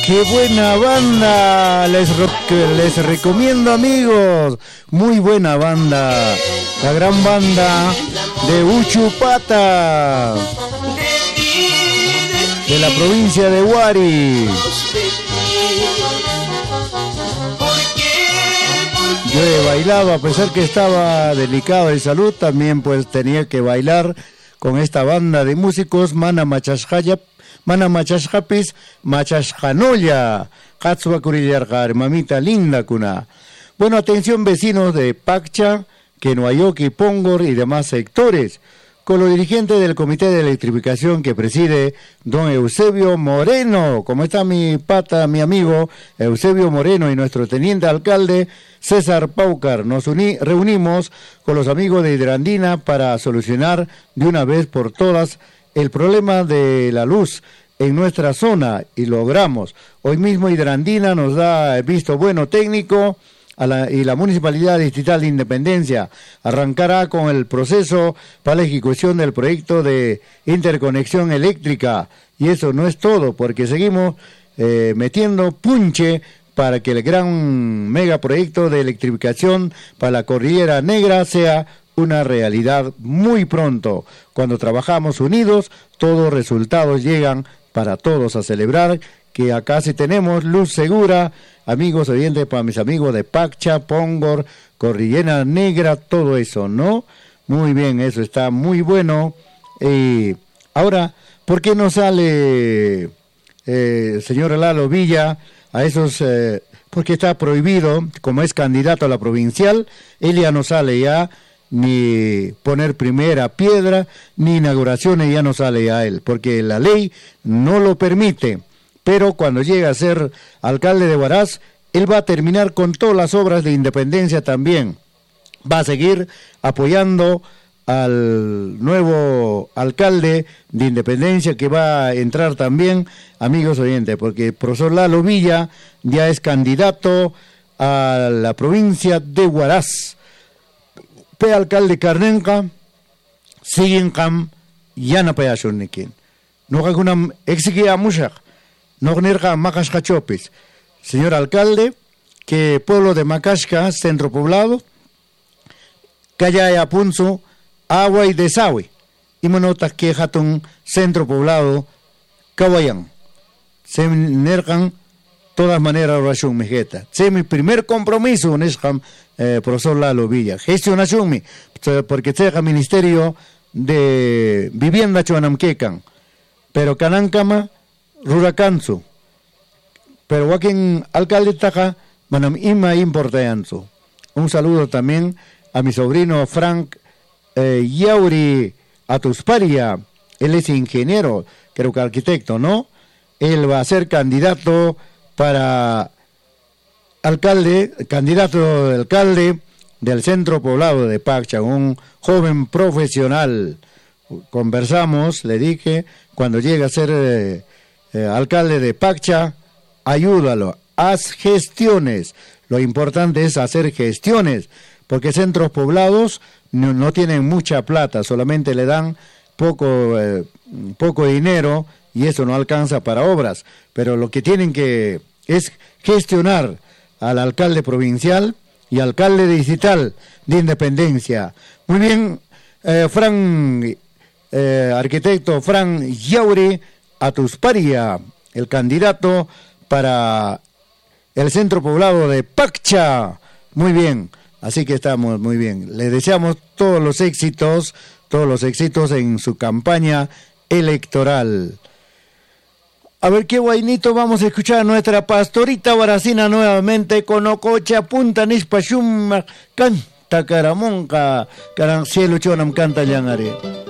¡Qué buena banda! Les recomiendo, amigos. Muy buena banda. La gran banda de Uchupata, de la provincia de Huari. Yo he bailado, a pesar que estaba delicado de salud, también pues tenía que bailar con esta banda de músicos, Mana Machashapis, Machashanoya, Hatsua Kurillarjar, mamita linda kuna. Bueno, atención vecinos de Paccha, Quenuayoqui, Pongor y demás sectores, con los dirigentes del Comité de Electrificación que preside don Eusebio Moreno. ¿Cómo está mi pata, mi amigo Eusebio Moreno y nuestro teniente alcalde César Paucar? Nos reunimos con los amigos de Hidrandina para solucionar de una vez por todas el problema de la luz en nuestra zona y logramos. Hoy mismo Hidrandina nos da visto bueno técnico y la Municipalidad Distrital de Independencia arrancará con el proceso para la ejecución del proyecto de interconexión eléctrica. Y eso no es todo, porque seguimos metiendo punche para que el gran megaproyecto de electrificación para la Cordillera Negra sea una realidad muy pronto. Cuando trabajamos unidos, todos resultados llegan para todos a celebrar que acá sí tenemos luz segura, amigos oyentes, para mis amigos de Paccha, Pongor, Cordillera Negra, todo eso, ¿no? Muy bien, eso está muy bueno. Ahora, ¿por qué no sale, señor Lalo Villa, a esos, porque está prohibido, como es candidato a la provincial, él ya no sale ya, ni poner primera piedra, ni inauguraciones ya no sale a él, porque la ley no lo permite. Pero cuando llegue a ser alcalde de Huaraz, él va a terminar con todas las obras de Independencia también. Va a seguir apoyando al nuevo alcalde de Independencia que va a entrar también, amigos oyentes, porque el profesor Lalo Villa ya es candidato a la provincia de Huaraz. Pe alcalde Carnenca, siguen cam, yana payashonikin. No hagunam exigia mushak. No nerga Macashka Chopis. Señor alcalde, que pueblo de Macashka, centro poblado, Calla y Apunzo, agua y desagüe. Y monotas que hatun centro poblado, Kawayan. Se nergan todas maneras oración mejeta. Se mi primer compromiso en Esham, profesor Lalo Villa. Gestionación porque sea ministerio de vivienda chuanamquecan. Pero Canancama, Ruracanzo, pero Joaquín alcalde Taja, manam ima importanzo. Un saludo también a mi sobrino Frank Yauri Atusparia, él es ingeniero, creo que arquitecto, ¿no? Él va a ser candidato para candidato de alcalde del centro poblado de Paccha, un joven profesional. Conversamos, le dije, cuando llegue a ser alcalde de Paccha, ayúdalo, haz gestiones. Lo importante es hacer gestiones, porque centros poblados no tienen mucha plata, solamente le dan poco dinero y eso no alcanza para obras. Pero lo que tienen que es gestionar al alcalde provincial y alcalde distrital de Independencia. Muy bien, arquitecto Fran Yauri Atusparia, el candidato para el centro poblado de Paccha. Muy bien, así que estamos muy bien. Le deseamos todos los éxitos en su campaña electoral. A ver qué guainito vamos a escuchar a nuestra pastorita Huaracina nuevamente con Ococha Punta Nispashum canta Caramonca, Caran Cielo Chonam canta Llanare.